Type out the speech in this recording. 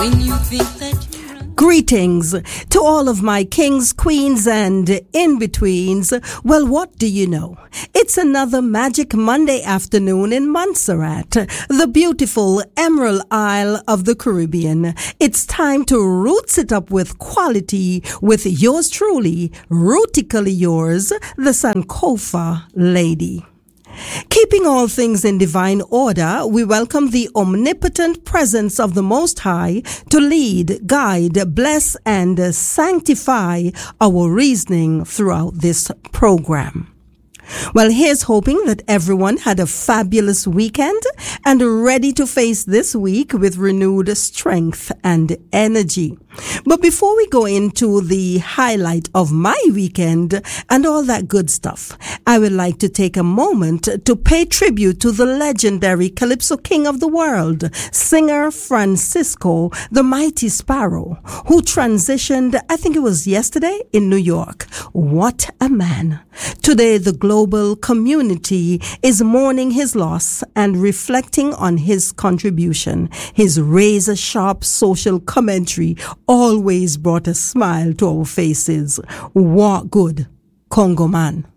When you think that Greetings to all of my kings, queens, and in-betweens. Well, what do you know? It's another Magic Monday afternoon in Montserrat, the beautiful Emerald Isle of the Caribbean. It's time to roots it up with quality with yours truly, rootically yours, the Sankofa lady. Keeping all things in divine order, we welcome the omnipotent presence of the Most High to lead, guide, bless, and sanctify our reasoning throughout this program. Well, here's hoping that everyone had a fabulous weekend and ready to face this week with renewed strength and energy. But before we go into the highlight of my weekend and all that good stuff, I would like to take a moment to pay tribute to the legendary Calypso King of the world, singer Francisco, the Mighty Sparrow, who transitioned, I think it was yesterday, in New York. What a man. Today, the global community is mourning his loss and reflecting on his contribution. His razor-sharp social commentary always brought a smile to our faces. What good, Congo man.